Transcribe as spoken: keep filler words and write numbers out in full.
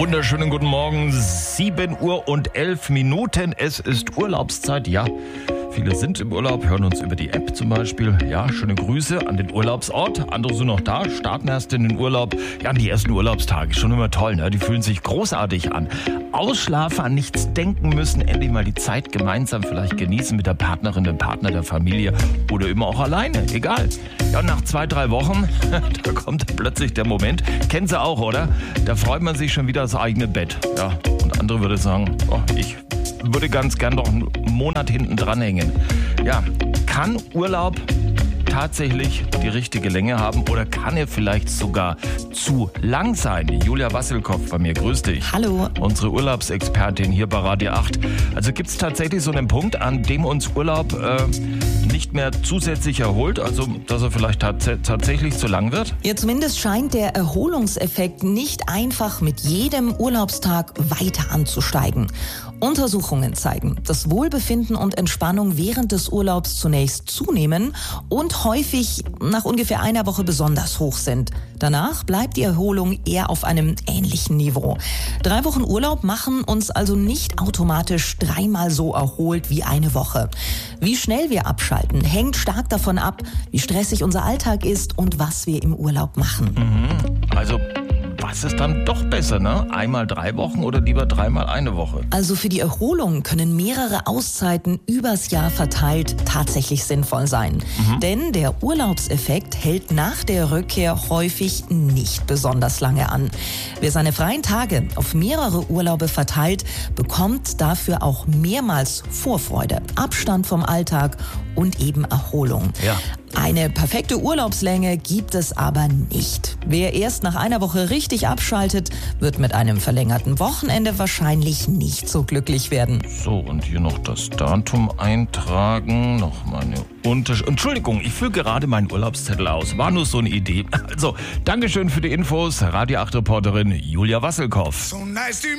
Wunderschönen guten Morgen, sieben Uhr und elf Minuten. Es ist Urlaubszeit, ja. Viele sind im Urlaub, hören uns über die App zum Beispiel. Ja, schöne Grüße an den Urlaubsort. Andere sind noch da, starten erst in den Urlaub. Ja, die ersten Urlaubstage, schon immer toll, ne? Die fühlen sich großartig an. Ausschlafen, an nichts denken müssen, endlich mal die Zeit gemeinsam vielleicht genießen mit der Partnerin, dem Partner, der Familie oder immer auch alleine, egal. Ja, und nach zwei, drei Wochen, da kommt plötzlich der Moment, kennen Sie auch, oder? Da freut man sich schon wieder aufs eigene Bett. Ja, und andere würde sagen, oh, ich würde ganz gern noch einen Monat hinten dranhängen. Ja, kann Urlaub tatsächlich die richtige Länge haben oder kann er vielleicht sogar zu lang sein? Julia Wasselkow bei mir, grüß dich. Hallo. Unsere Urlaubsexpertin hier bei Radio acht. Also gibt es tatsächlich so einen Punkt, an dem uns Urlaub äh, nicht mehr zusätzlich erholt, also dass er vielleicht tats- tatsächlich zu lang wird? Ja, zumindest scheint der Erholungseffekt nicht einfach mit jedem Urlaubstag weiter anzusteigen. Untersuchungen zeigen, dass Wohlbefinden und Entspannung während des Urlaubs zunächst zunehmen und häufig nach ungefähr einer Woche besonders hoch sind. Danach bleibt die Erholung eher auf einem ähnlichen Niveau. Drei Wochen Urlaub machen uns also nicht automatisch dreimal so erholt wie eine Woche. Wie schnell wir abschalten, hängt stark davon ab, wie stressig unser Alltag ist und was wir im Urlaub machen. Mhm. Also was ist dann doch besser, ne? Einmal drei Wochen oder lieber dreimal eine Woche? Also für die Erholung können mehrere Auszeiten übers Jahr verteilt tatsächlich sinnvoll sein. Mhm. Denn der Urlaubseffekt hält nach der Rückkehr häufig nicht besonders lange an. Wer seine freien Tage auf mehrere Urlaube verteilt, bekommt dafür auch mehrmals Vorfreude, Abstand vom Alltag und eben Erholung. Ja. Eine perfekte Urlaubslänge gibt es aber nicht. Wer erst nach einer Woche richtig abschaltet, wird mit einem verlängerten Wochenende wahrscheinlich nicht so glücklich werden. So, und hier noch das Datum eintragen. Noch mal eine Untersch- Entschuldigung, ich fülle gerade meinen Urlaubszettel aus. War nur so eine Idee. Also, Dankeschön für die Infos. Radio acht Reporterin Julia Wasselkow. So nice to